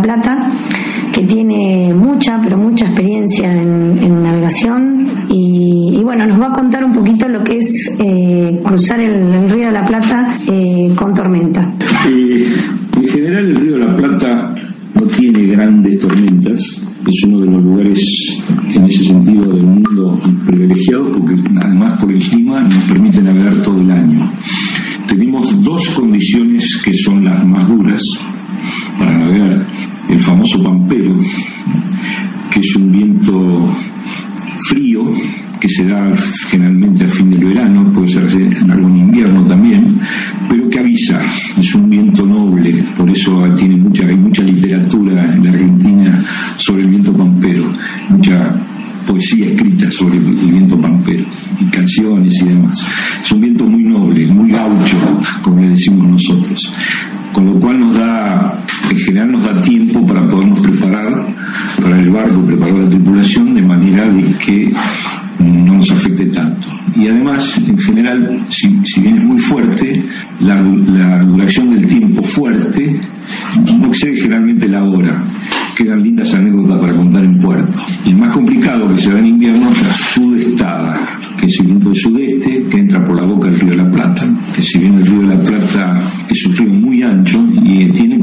Plata, que tiene mucha experiencia en navegación y bueno, nos va a contar un poquito lo que es cruzar el Río de la Plata con tormenta. En general el Río de la Plata no tiene grandes tormentas, es uno de los lugares en ese sentido del mundo privilegiado porque además por el clima nos permite navegar todo el año. Tenemos dos condiciones que son las más duras para navegar: el famoso pampero, que es un viento frío que se da generalmente a fin del verano, puede ser algo en invierno también, pero que avisa, es un viento noble, por eso hay mucha literatura en la Argentina sobre el viento pampero, mucha poesía escrita sobre el viento pampero y canciones y demás. Es un viento muy noble, muy gaucho, como le decimos nosotros, con lo cual en general nos da tiempo para podernos preparar para el barco, preparar la tripulación de manera de que no nos afecte tanto. Y además, en general, si bien es muy fuerte, la duración del tiempo fuerte no excede generalmente la hora. Quedan lindas anécdotas para contar en puerto. Y el más complicado que se da en invierno es la sudestada, que es el viento del sudeste que entra por la boca del Río de la Plata, que si bien el Río de la Plata es un río muy ancho y tiene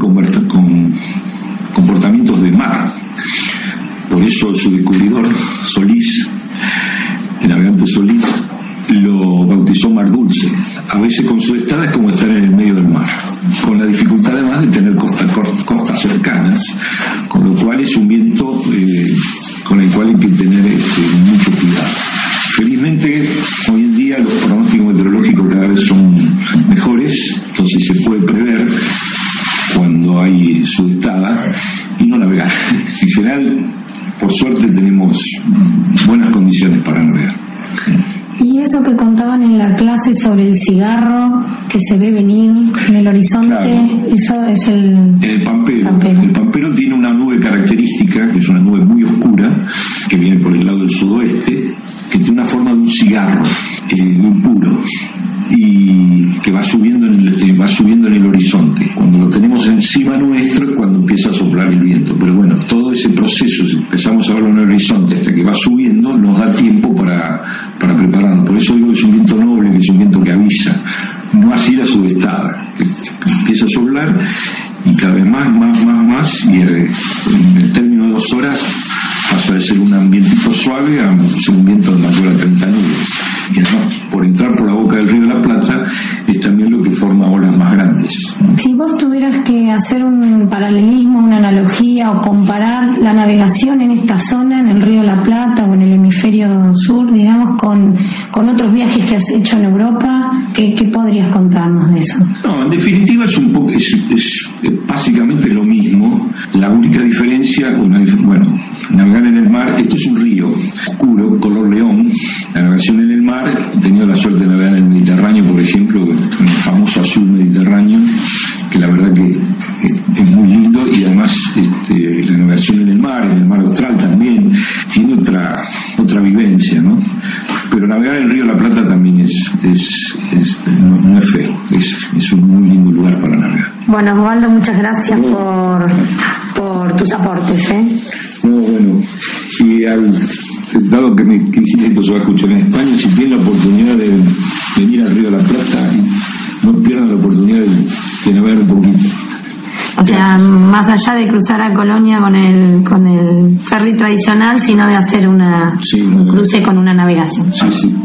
comportamientos de mar. Por eso su descubridor, Solís, el navegante Solís, lo bautizó Mar Dulce. A veces con sudestada es como estar en el medio del mar, con la dificultad además de tener costas cercanas, con lo cual es un viento con el cual hay que tener mucho cuidado. Felizmente hoy en día los pronósticos meteorológicos cada vez son mejores, entonces se puede prever cuando hay sudestada y no navegar. En general, por suerte, tenemos buenas condiciones para navegar. Y eso que contaban en la clase sobre el cigarro que se ve venir en el horizonte, claro, eso es el pampero. El pampero tiene una nube característica, que es una nube muy oscura, que viene por el lado del sudoeste, que tiene una forma de un cigarro, muy puro, y que va subiendo en el horizonte. Cuando lo tenemos encima nuestro es cuando empieza a soplar el viento. Pero bueno, todo ese proceso, si empezamos a verlo en el horizonte hasta que va subiendo, nos da tiempo para prepararnos. Por eso digo que es un viento noble, que es un viento que avisa. No así la sudestada, que empieza a soplar y cada vez más, y en el término de 2 horas pasa de ser un ambientito suave a ser un viento de mayor a 30 nubes. Y además, por entrar por la boca del Río de la Plata, es también lo que forma olas más grandes. Si vos tuvieras que hacer un paralelismo, una analogía o comparar la navegación en esta zona, en el Río de la Plata o en el hemisferio sur, digamos, con otros viajes que has hecho en Europa, ¿qué podrías contarnos de eso? No, en definitiva es básicamente lo mismo. La única diferencia, navegar en el mar, esto es un río oscuro, color león. La navegación en el mar, he tenido la suerte de navegar en el Mediterráneo, por ejemplo, en el famoso azul Mediterráneo, que la verdad que es muy lindo, y además la navegación en el mar Austral también, tiene otra vivencia, ¿no? Pero navegar en el Río de la Plata también no es feo, es un muy lindo lugar para navegar. Bueno, Osvaldo, muchas gracias por tus aportes. No, bueno, y dado que dijiste que esto se va a escuchar en España, si tienen la oportunidad de venir al Río de la Plata, no pierdan la oportunidad de navegar un poquito. O sea, más allá de cruzar a Colonia con el ferry tradicional, sino de hacer un cruce con una navegación. Sí.